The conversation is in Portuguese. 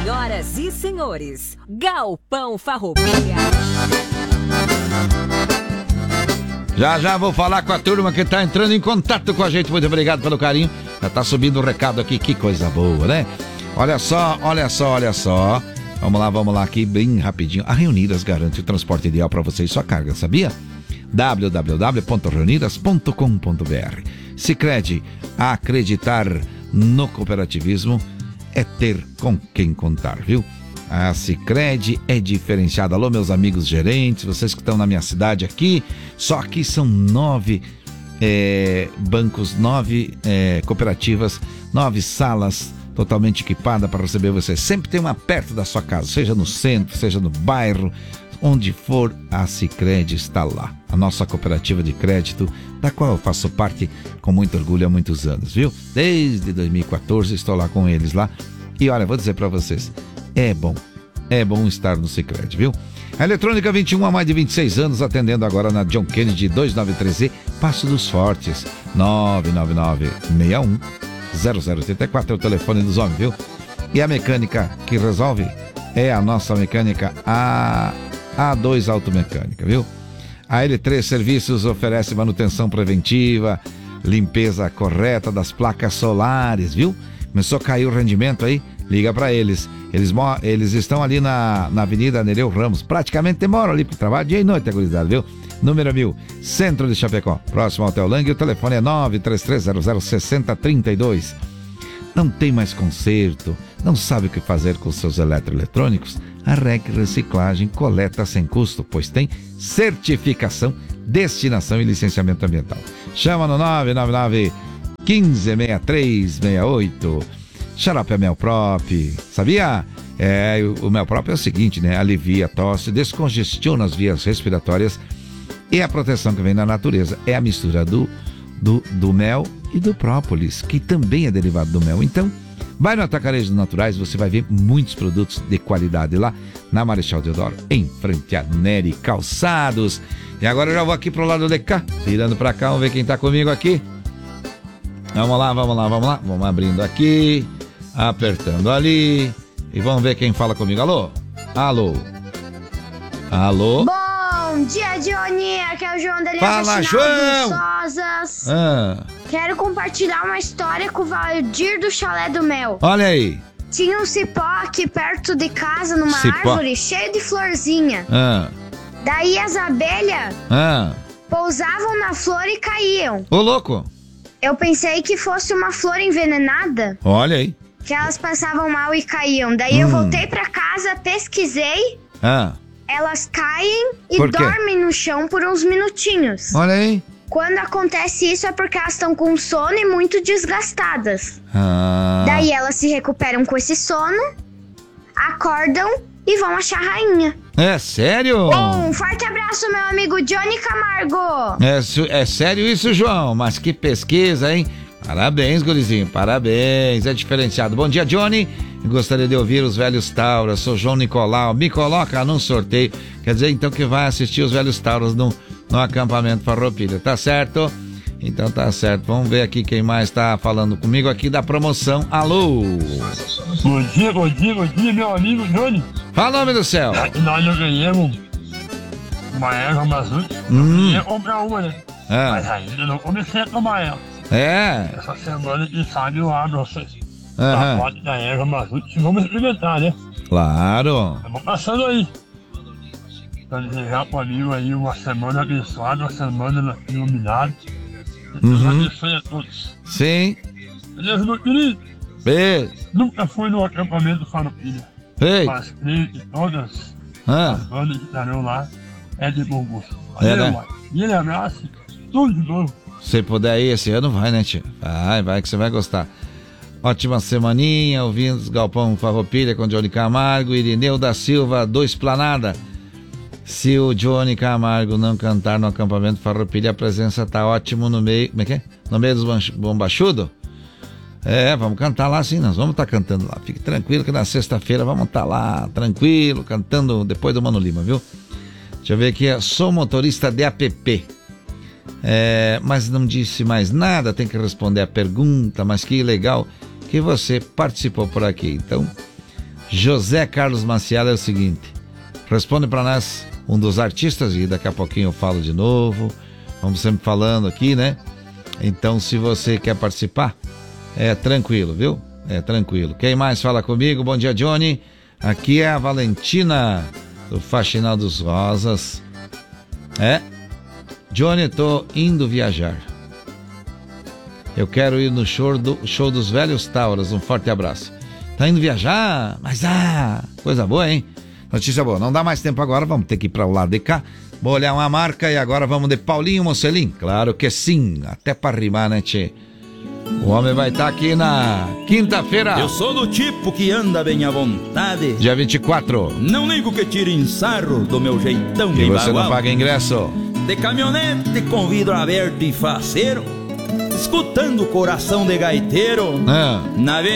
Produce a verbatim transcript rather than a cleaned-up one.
Senhoras e senhores, Galpão Farroupilha. Já já vou falar com a turma que tá entrando em contato com a gente. Muito obrigado pelo carinho. Já tá subindo o recado aqui, que coisa boa, né? Olha só, olha só, olha só. Vamos lá, vamos lá aqui, bem rapidinho. A Reunidas garante o transporte ideal para você e sua carga, sabia? w w w ponto reunidas ponto com ponto b r. Sicredi, acreditar no cooperativismo é ter com quem contar, viu? A Sicredi é diferenciada. Alô, meus amigos gerentes, vocês que estão na minha cidade aqui. Só aqui são nove é, bancos, nove é, cooperativas, nove salas totalmente equipadas para receber você. Sempre tem uma perto da sua casa, seja no centro, seja no bairro, onde for, a Sicredi está lá. A nossa cooperativa de crédito, da qual eu faço parte com muito orgulho há muitos anos, viu? Desde dois mil e quatorze estou lá com eles lá. E olha, vou dizer para vocês, é bom, é bom estar no Sicredi, viu? A Eletrônica vinte e um há mais de vinte e seis anos, atendendo agora na John Kennedy duzentos e noventa e três E, Passo dos Fortes. Nove nove nove seis um zero zero oito quatro é o telefone dos homens, viu? E a mecânica que resolve é a nossa mecânica A, A2 Automecânica, viu? A L três Serviços oferece manutenção preventiva, limpeza correta das placas solares, viu? Começou a cair o rendimento aí? Liga para eles. Eles, eles estão ali na, na Avenida Nereu Ramos. Praticamente demoram ali para trabalho dia e noite, agorizado, viu? Número mil, Centro de Chapecó, próximo ao Hotel Lang. O telefone é nove três três zero zero seis zero três dois. Não tem mais conserto? Não sabe o que fazer com seus eletroeletrônicos? A R E C Reciclagem coleta sem custo, pois tem certificação, destinação e licenciamento ambiental. Chama no nove nove nove um cinco seis três seis oito. Xarope é Melprop, sabia? É, o, o Melprop é o seguinte, né? Alivia a tosse, descongestiona as vias respiratórias e a proteção que vem da natureza. É a mistura do, do, do mel e do própolis, que também é derivado do mel. Então, vai no Atacarejo Naturais, você vai ver muitos produtos de qualidade lá na Marechal Deodoro, em frente a Nery Calçados. E agora eu já vou aqui pro lado de cá, virando pra cá, vamos ver quem tá comigo aqui. Vamos lá, vamos lá, vamos lá. Vamos abrindo aqui, apertando ali e vamos ver quem fala comigo. Alô? Alô? Alô? Bom dia, Johnny. Aqui é o João da Linha Fala, João! Sosas. Ah. Quero compartilhar uma história com o Valdir do Chalé do Mel. Olha aí. Tinha um cipó aqui perto de casa, numa Cipó. árvore cheio de florzinha. Ah. Daí as abelhas Ah. pousavam na flor e caíam. Ô, louco. Eu pensei que fosse uma flor envenenada, Olha aí. que elas passavam mal e caíam. Daí Hum. eu voltei pra casa, pesquisei. Ah. Elas caem e Por quê? dormem no chão por uns minutinhos. Olha aí. Quando acontece isso é porque elas estão com sono e muito desgastadas. Ah. Daí elas se recuperam com esse sono, acordam e vão achar a rainha. É sério? Um forte abraço, meu amigo Johnny Camargo. É, su- é sério isso, João? Mas que pesquisa, hein? Parabéns, gurizinho, parabéns, é diferenciado. Bom dia, Johnny. Gostaria de ouvir os Velhos Tauras. Sou João Nicolau. Me coloca num sorteio. Quer dizer, então, que vai assistir os Velhos Tauras no, no acampamento Farroupilha. Tá certo? Então tá certo. Vamos ver aqui quem mais tá falando comigo aqui da promoção. Alô? Bom dia, bom dia, bom dia, meu amigo Johnny. Fala, nome do céu. E nós não ganhamos uma erva maçude. Hum. Eu ia comprar uma, né? Ah. Mas ainda não comecei a tomar ela. É. Essa semana, quem sabe, eu abro vocês. Aham. A foto da erva maçude e vamos experimentar, né? Claro. Estamos passando aí. Pra desejar pro amigo aí uma semana abençoada, uma semana iluminada. Deus Uhum. abençoe a todos. Sim. Beleza, meu querido? Beijo. Nunca fui no acampamento Farroupilha, Ei. mas creio que todas Ah. as bandas que estarão lá é de bom gosto. É, né? mano. E ele abraça, tudo de novo. Se puder ir esse ano, vai, né, tio? Vai, vai que você vai gostar. Ótima semaninha, ouvindo os Galpão Farroupilha com Johnny Camargo, Irineu da Silva, do Esplanada. Se o Johnny Camargo não cantar no acampamento Farroupilha, a presença tá ótimo no meio, como é que é? No meio dos bombachudos? É, vamos cantar lá sim, nós vamos estar tá cantando lá. Fique tranquilo que na sexta-feira vamos estar tá lá, tranquilo, cantando depois do Mano Lima, viu? Deixa eu ver aqui, sou motorista de app. É, mas não disse mais nada, tem que responder a pergunta, mas que legal que você participou por aqui. Então, José Carlos Maciel é o seguinte: responde para nós um dos artistas e daqui a pouquinho eu falo de novo. Vamos sempre falando aqui, né? Então, se você quer participar, é tranquilo, viu? É tranquilo. Quem mais fala comigo? Bom dia, Johnny. Aqui é a Valentina do Faxinal dos Rosas. É, Johnny, tô indo viajar. Eu quero ir no show, do, show dos Velhos Tauras. Um forte abraço. Tá indo viajar? Mas ah, coisa boa, hein? Notícia boa. Não dá mais tempo agora, vamos ter que ir para o lado de cá. Vou olhar uma marca e agora vamos de Paulinho Mocelin. Claro que sim, até para rimar, né, tchê? O homem vai estar tá aqui na quinta-feira. Eu sou do tipo que anda bem à vontade. Dia vinte e quatro. Não ligo que tirem sarro do meu jeitão e bem você bagual. Não paga ingresso. De caminhonete com vidro aberto e faceiro, escutando o coração de gaiteiro. Ah. Na